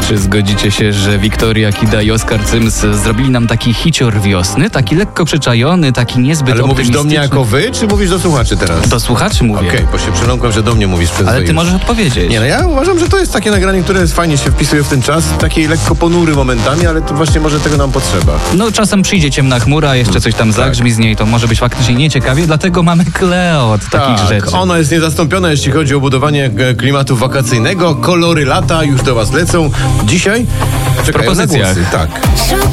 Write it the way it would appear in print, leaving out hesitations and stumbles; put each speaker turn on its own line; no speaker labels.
Czy zgodzicie się, że Wiktoria Kida i Oskar Cyms zrobili nam taki hicior wiosny? Taki lekko przyczajony, taki niezbyt
Ale mówisz do mnie
optymistyczny.
jako wy, czy mówisz do słuchaczy teraz?
Do słuchaczy mówię.
Okej, bo się przeląkłem, że do mnie mówisz przez
Ale
wy
ty
już.
możesz odpowiedzieć.
Nie, no ja uważam, że to jest takie nagranie, które fajnie się wpisuje w ten czas. Taki lekko ponury momentami, ale to właśnie może tego nam potrzeba.
No czasem przyjdzie ciemna chmura, jeszcze coś tam zagrzmi z niej, to może być faktycznie nieciekawie, dlatego mamy Cleo od takich rzeczy.
Ona jest niezastąpiona, jeśli chodzi o budowanie klimatu wakacyjnego. Kolory lata już do was lecą. Dzisiaj czekają na
propozycjach.
głosy. Tak.